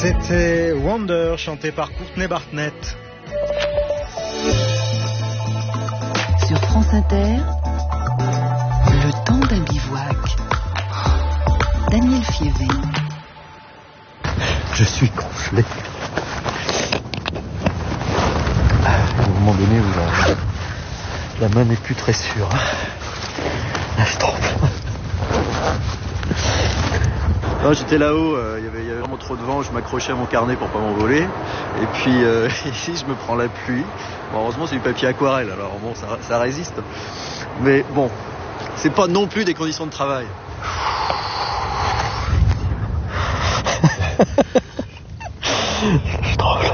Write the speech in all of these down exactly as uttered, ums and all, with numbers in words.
C'était Wonder, chanté par Courtney Barnett. Sur France Inter, le temps d'un bivouac. Daniel Fievé. Je suis gonflé. À un moment donné où la, la main n'est plus très sûre. Là, je tremble. Non, j'étais là-haut, euh, y avait, y avait vraiment trop de vent, je m'accrochais à mon carnet pour pas m'envoler. Et puis euh, ici, je me prends la pluie. Bon, heureusement, c'est du papier aquarelle, alors bon, ça, ça résiste. Mais bon, c'est pas non plus des conditions de travail. Je tremble.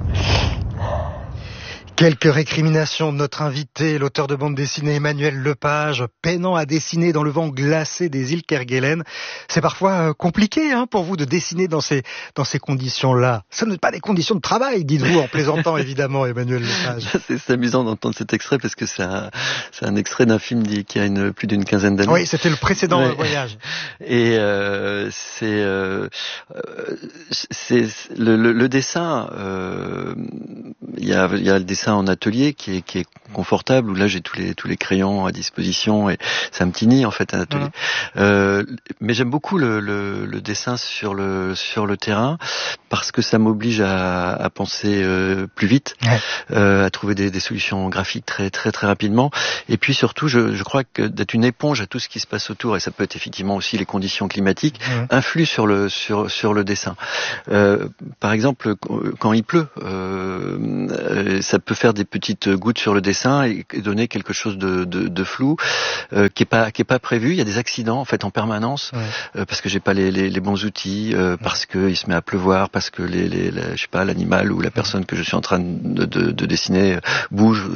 Quelques récriminations de notre invité, l'auteur de bande dessinée Emmanuel Lepage, peinant à dessiner dans le vent glacé des îles Kerguelen. C'est parfois compliqué hein, pour vous de dessiner dans ces, dans ces conditions-là. Ce n'est pas des conditions de travail, dites-vous, en plaisantant évidemment, Emmanuel Lepage. C'est, c'est amusant d'entendre cet extrait parce que c'est un, c'est un extrait d'un film qui a une, plus d'une quinzaine d'années. Oui, c'était le précédent ouais. voyage. Et euh, c'est, euh, c'est le, le, le dessin. Euh, il y a, il y a le dessin en atelier qui est, qui est confortable où là j'ai tous les tous les crayons à disposition et c'est un petit nid en fait un atelier. Mmh. Euh, mais j'aime beaucoup le, le, le dessin sur le sur le terrain parce que ça m'oblige à, à penser euh, plus vite, ouais. euh, à trouver des, des solutions graphiques très très très rapidement. Et puis surtout, je, je crois que d'être une éponge à tout ce qui se passe autour et ça peut être effectivement aussi les conditions climatiques mmh. influent sur le sur sur le dessin. Euh, par exemple, quand il pleut, euh, ça peut faire des petites gouttes sur le dessin et donner quelque chose de, de, de flou euh, qui est pas qui est pas prévu. Il y a des accidents en fait en permanence ouais. euh, parce que j'ai pas les, les, les bons outils, euh, ouais. parce que il se met à pleuvoir, parce que les, les, les je sais pas l'animal ou la personne que je suis en train de, de, de dessiner bouge.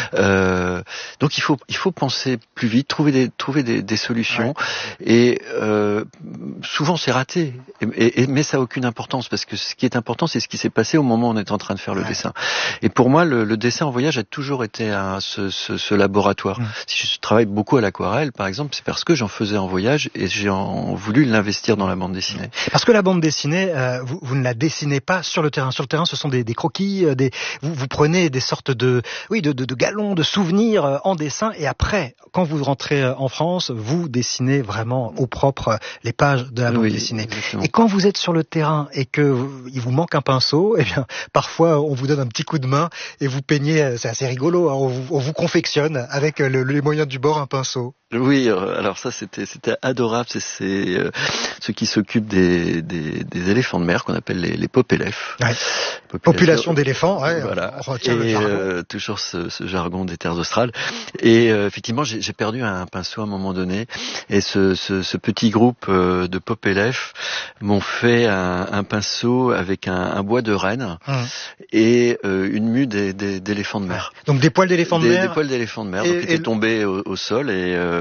Euh, donc il faut il faut penser plus vite, trouver des trouver des, des solutions ouais. et euh, souvent c'est raté. Et, et, mais ça a aucune importance parce que ce qui est important c'est ce qui s'est passé au moment où on est en train de faire le ouais. dessin. Et pour moi le, le dessin en voyage a toujours été un, ce, ce, ce laboratoire. Mmh. Si je travaille beaucoup à l'aquarelle, par exemple, c'est parce que j'en faisais en voyage et j'ai en, voulu l'investir dans la bande dessinée. Parce que la bande dessinée, euh, vous, vous ne la dessinez pas sur le terrain. Sur le terrain, ce sont des, des croquis, des, vous, vous prenez des sortes de, oui, de, de, de galons, de souvenirs en dessin et après, quand vous rentrez en France, vous dessinez vraiment au propre les pages de la bande oui, dessinée. Exactement. Et quand vous êtes sur le terrain et que vous, il vous manque un pinceau, eh bien, parfois, on vous donne un petit coup de main et vous peignez, c'est assez rigolo, hein, on, vous, on vous confectionne avec le, les moyens du bord un pinceau. Oui, alors ça c'était c'était adorable, c'est, c'est euh, ceux qui s'occupent des, des des éléphants de mer qu'on appelle les les popélèphes. Ouais. Population d'éléphants, ouais. Voilà. On retient et le jargon. Euh, toujours ce, ce jargon des terres australes. Et euh, effectivement, j'ai, j'ai perdu un pinceau à un moment donné, et ce ce, ce petit groupe euh, de popélèphes m'ont fait un, un pinceau avec un, un bois de renne mmh. et euh, une mue des, des, d'éléphants de mer. Donc des poils d'éléphants de des, mer. Des poils d'éléphants de mer, et, donc qui étaient tombés au, au sol et euh,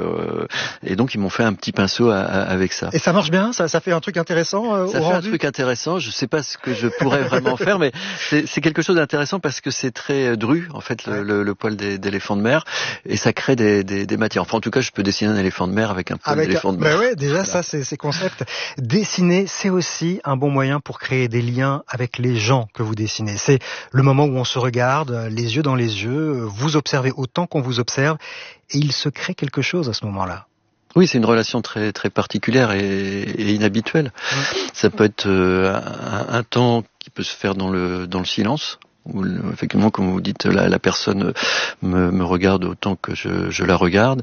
et donc ils m'ont fait un petit pinceau à, à, avec ça. Et ça marche bien, ça, ça fait un truc intéressant euh, Ça au fait rendu. un truc intéressant. Je sais pas ce que je pourrais vraiment faire, mais c'est, c'est quelque chose d'intéressant parce que c'est très dru en fait le, ouais. le, le poil des, d'éléphant de mer et ça crée des, des, des matières. Enfin en tout cas, je peux dessiner un éléphant de mer avec un poil avec d'éléphant de mer. Ben ouais, déjà voilà. Ça c'est ces concepts. Dessiner, c'est aussi un bon moyen pour créer des liens avec les gens que vous dessinez. C'est le moment où on se regarde, les yeux dans les yeux, vous observez autant qu'on vous observe. Et il se crée quelque chose à ce moment-là. Oui, c'est une relation très très particulière et, et inhabituelle. Mmh. Ça peut être euh, un, un temps qui peut se faire dans le dans le silence. Où, effectivement, comme vous dites, la, la personne me, me regarde autant que je, je la regarde.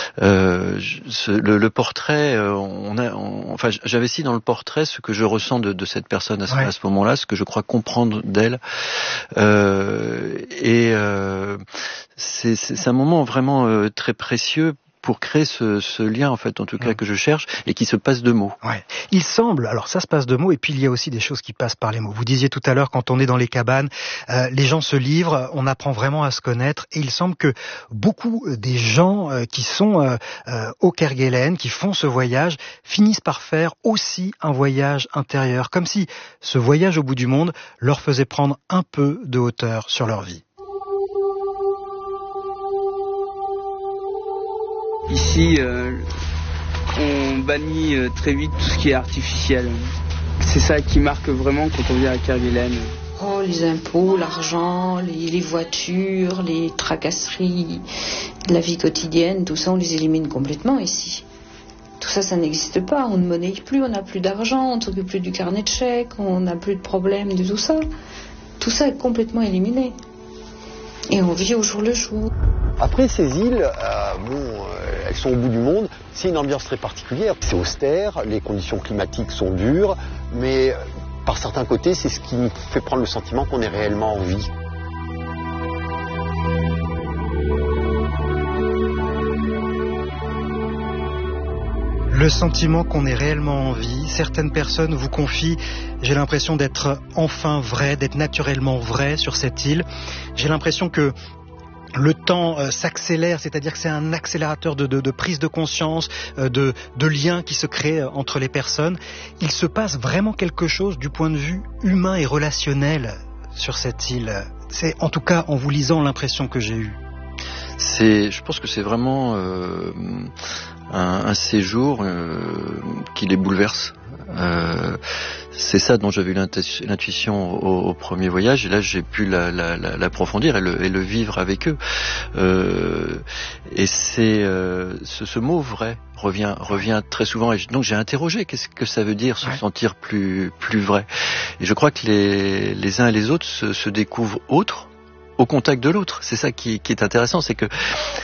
Euh, je, ce, le, le portrait, on a, on, enfin, j'investis dans le portrait ce que je ressens de, de cette personne à ce, ouais. à ce moment-là, ce que je crois comprendre d'elle. Euh, et euh, c'est, c'est, c'est un moment vraiment euh, très précieux pour créer ce, ce lien, en fait, en tout cas, mmh. que je cherche, et qui se passe de mots. Ouais. Il semble, alors ça se passe de mots, et puis il y a aussi des choses qui passent par les mots. Vous disiez tout à l'heure, quand on est dans les cabanes, euh, les gens se livrent, on apprend vraiment à se connaître, et il semble que beaucoup des gens euh, qui sont euh, euh, au Kerguelen, qui font ce voyage, finissent par faire aussi un voyage intérieur, comme si ce voyage au bout du monde leur faisait prendre un peu de hauteur sur leur vie. Ici, euh, on bannit euh, très vite tout ce qui est artificiel. C'est ça qui marque vraiment quand on vient à Kerguelen. Oh, les impôts, l'argent, les, les voitures, les tracasseries de la vie quotidienne, tout ça on les élimine complètement ici. Tout ça, ça n'existe pas. On ne monnaie plus, on n'a plus d'argent, on ne s'occupe plus du carnet de chèques, on n'a plus de problème de tout ça. Tout ça est complètement éliminé. Et on vit au jour le jour. Après, ces îles, euh, bon, euh, elles sont au bout du monde. C'est une ambiance très particulière. C'est austère, les conditions climatiques sont dures, mais euh, par certains côtés, c'est ce qui nous fait prendre le sentiment qu'on est réellement en vie. Le sentiment qu'on est réellement en vie. Certaines personnes vous confient, j'ai l'impression d'être enfin vrai, d'être naturellement vrai sur cette île. J'ai l'impression que le temps euh, s'accélère, c'est-à-dire que c'est un accélérateur de, de, de prise de conscience, euh, de, de liens qui se créent euh, entre les personnes. Il se passe vraiment quelque chose du point de vue humain et relationnel sur cette île. C'est en tout cas en vous lisant l'impression que j'ai eue. C'est, je pense que c'est vraiment euh, un, un séjour euh, qui les bouleverse. Euh, c'est ça dont j'avais eu l'intuition au, au premier voyage, et là j'ai pu la, la, la, l'approfondir et le, et le vivre avec eux. Euh, et c'est euh, ce, ce mot vrai revient revient très souvent. Et donc j'ai interrogé qu'est-ce que ça veut dire se ouais. sentir plus plus vrai. Et je crois que les les uns et les autres se, se découvrent autres au contact de l'autre. C'est ça qui, qui est intéressant, c'est que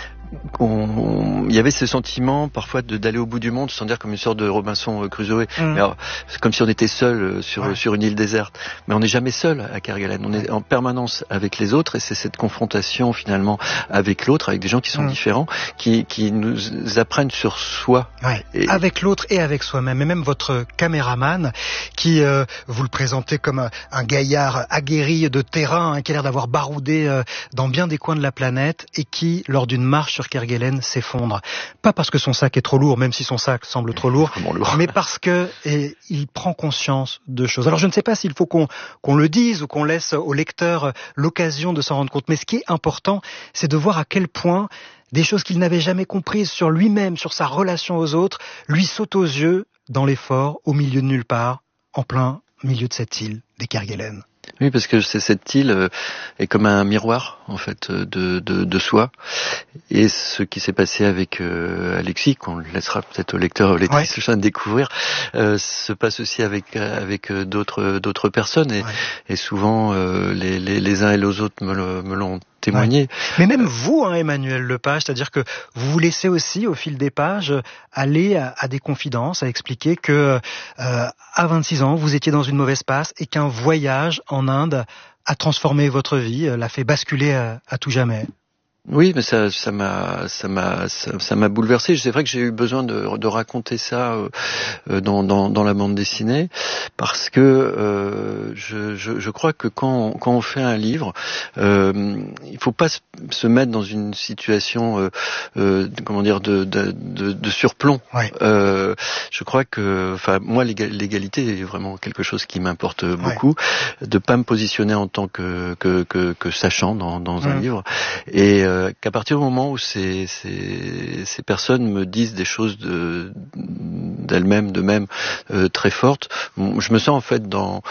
il y avait ce sentiment parfois de, d'aller au bout du monde, sans dire comme une sorte de Robinson Crusoe. Mmh. Mais alors, c'est comme si on était seul sur, ouais. sur une île déserte. Mais on n'est jamais seul à Kerguelen. On est en permanence avec les autres, et c'est cette confrontation finalement avec l'autre, avec des gens qui sont mmh. différents, qui, qui nous apprennent sur soi. Ouais. Et... avec l'autre et avec soi-même. Et même votre caméraman, qui euh, vous le présentez comme un, un gaillard aguerri de terrain, hein, qui a l'air d'avoir baroudé euh, dans bien des coins de la planète, et qui, lors d'une marche sur Kerguelen, s'effondre. Pas parce que son sac est trop lourd, même si son sac semble trop lourd, lourd. mais parce que et, il prend conscience de choses. Alors je ne sais pas s'il faut qu'on, qu'on le dise ou qu'on laisse au lecteur l'occasion de s'en rendre compte, mais ce qui est important, c'est de voir à quel point des choses qu'il n'avait jamais comprises sur lui-même, sur sa relation aux autres, lui sautent aux yeux dans l'effort, au milieu de nulle part, en plein milieu de cette île des Kerguelen. Oui, parce que c'est, cette île euh, est comme un miroir en fait de, de, de soi. Et ce qui s'est passé avec euh, Alexis, qu'on laissera peut-être au lecteur, au lectrice ouais. découvrir, euh, se passe aussi avec avec d'autres d'autres personnes. Et, ouais. et souvent euh, les, les les uns et les autres me, le, me l'ont témoigné. Ouais. Mais même vous, hein, Emmanuel Lepage, c'est-à-dire que vous vous laissez aussi, au fil des pages, aller à, à des confidences, à expliquer que euh, à vingt-six ans, vous étiez dans une mauvaise passe et qu'un voyage en Inde a transformé votre vie, l'a fait basculer à, à tout jamais. Oui, mais ça, ça m'a, ça m'a, ça, ça m'a bouleversé. C'est vrai que j'ai eu besoin de, de raconter ça euh, dans, dans, dans la bande dessinée, parce que euh, je, je, je crois que quand, quand on fait un livre, euh, il faut pas se, se mettre dans une situation, euh, euh, comment dire, de, de, de, de surplomb. Ouais. Euh, je crois que, enfin, moi, l'égalité est vraiment quelque chose qui m'importe beaucoup, ouais. de pas me positionner en tant que que que, que sachant dans, dans un mmh. livre, et euh, qu'à partir du moment où ces, ces, ces personnes me disent des choses de, d'elles-mêmes, d'eux-mêmes, euh, très fortes, je me sens en fait dans...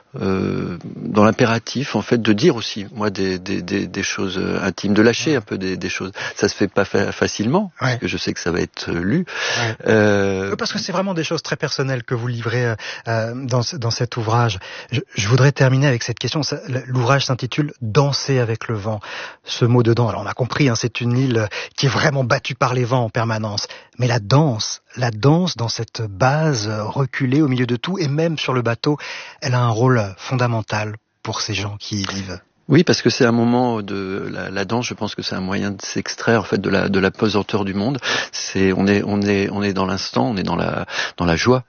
Euh, dans l'impératif en fait de dire aussi moi des des des, des choses intimes, de lâcher ouais. un peu des, des choses. Ça se fait pas fa- facilement ouais. parce que je sais que ça va être lu. Ouais. Euh... Parce que c'est vraiment des choses très personnelles que vous livrez euh, dans dans cet ouvrage. Je, je voudrais terminer avec cette question. Ça, l'ouvrage s'intitule Danser avec le vent. Ce mot dedans, alors on a compris, hein, c'est une île qui est vraiment battue par les vents en permanence. Mais la danse, la danse dans cette base reculée au milieu de tout, et même sur le bateau, elle a un rôle fondamental pour ces gens qui y vivent. Oui, parce que c'est un moment de la, la danse. Je pense que c'est un moyen de s'extraire en fait de la de la pesanteur du monde. C'est on est on est on est dans l'instant, on est dans la dans la joie.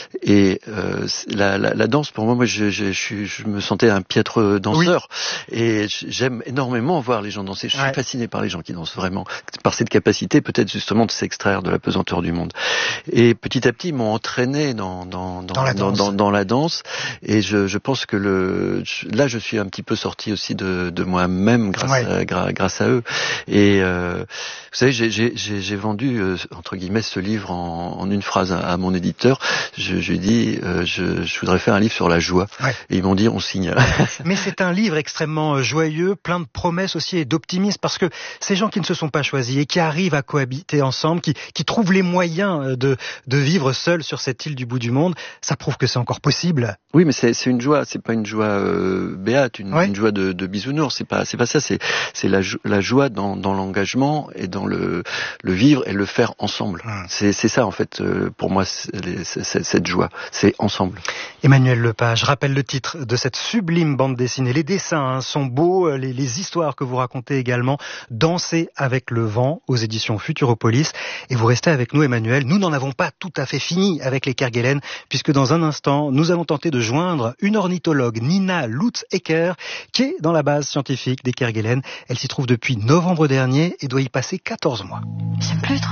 Et euh, la, la, la danse, pour moi, moi je, je, je, je me sentais un piètre danseur. Oui. Et j'aime énormément voir les gens danser. Je suis ouais. fasciné par les gens qui dansent, vraiment. Par cette capacité, peut-être justement, de s'extraire de la pesanteur du monde. Et petit à petit, ils m'ont entraîné dans, dans, dans, dans, la, dans, dans, dans la danse. Et je, je pense que le, là, je suis un petit peu sorti aussi de, de moi-même grâce, ouais. à, gra, grâce à eux. Et euh, vous savez, j'ai, j'ai, j'ai vendu, euh, entre guillemets, ce livre en, en une phrase à, à mon éditeur. je, je lui ai dit, euh, je, je voudrais faire un livre sur la joie. Ouais. Et ils m'ont dit, on signe. Mais c'est un livre extrêmement joyeux, plein de promesses aussi et d'optimisme, parce que ces gens qui ne se sont pas choisis et qui arrivent à cohabiter ensemble, qui, qui trouvent les moyens de, de vivre seuls sur cette île du bout du monde, ça prouve que c'est encore possible. Oui, mais c'est, c'est une joie, c'est pas une joie euh, béate, une, ouais. une joie de, de bisounours. C'est pas, c'est pas ça. C'est, c'est la, la joie dans, dans l'engagement et dans le, le vivre et le faire ensemble. Mmh. C'est, c'est ça en fait. Pour moi, c'est, c'est, cette joie, c'est ensemble. Emmanuel Lepage, rappelle le titre de cette sublime bande dessinée. Les dessins hein, sont beaux, les, les histoires que vous racontez également. Danser avec le vent aux éditions Futuropolis. Et vous restez avec nous, Emmanuel. Nous n'en avons pas tout à fait fini avec les Kerguelen, puisque dans un instant, nous allons tenter de joindre une ornithologue, Nina Lutz-Ecker, qui est dans la base scientifique des Kerguelen. Elle s'y trouve depuis novembre dernier et doit y passer quatorze mois. J'aime plus